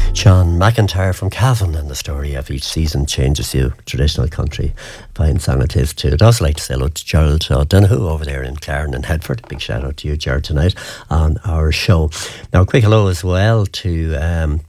Sean McIntyre from Cavan, and the story of each season changes you. Traditional country, fine song it is too. I'd also like to say hello to Gerald O'Donoghue over there in Clarn and Headford. Big shout out to you, Gerald, tonight on our show. Now, a quick hello as well to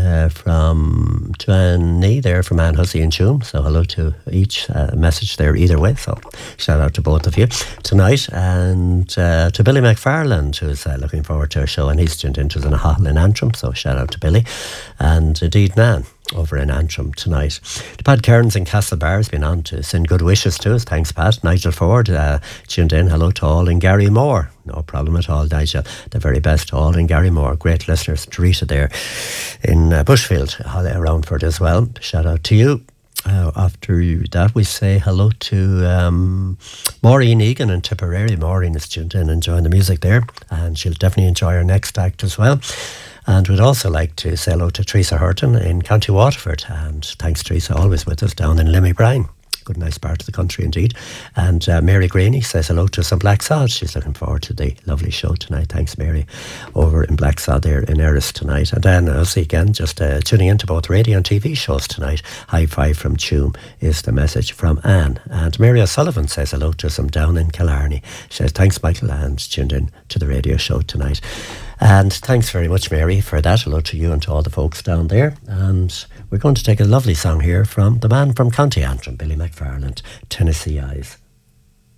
Annie there from Anne Hussey and Tuam. So hello to each message there either way. So shout out to both of you tonight. And to Billy McFarland, who's looking forward to our show, and he's tuned into the Nahal in Antrim. So shout out to Billy. And indeed, Nan over in Antrim tonight. To Pat Kearns in Castlebar has been on to send good wishes to us. Thanks, Pat. Nigel Ford tuned in. Hello to all. And Gary Moore. No problem at all, Nigel. The very best to all. And Gary Moore. Great listeners. Teresa there in Bushfield, Roundford as well. Shout out to you. After that, we say hello to Maureen Egan in Tipperary. Maureen is tuned in, enjoying the music there. And she'll definitely enjoy our next act as well. And we'd also like to say hello to Teresa Hurton in County Waterford. And thanks, Teresa, always with us down in Limmy Good, nice part of the country indeed. And Mary Graney says hello to some Black Sod. She's looking forward to the lovely show tonight. Thanks, Mary, over in Black Sod there in Erris tonight. And then, I'll see again, just tuning into both radio and TV shows tonight. High five from Tuam is the message from Anne. And Mary O'Sullivan says hello to some down in Killarney. She says, thanks, Michael, and tuned in to the radio show tonight. And thanks very much, Mary, for that. Hello to you and to all the folks down there. And we're going to take a lovely song here from the man from County Antrim, Billy McFarland, Tennessee Eyes.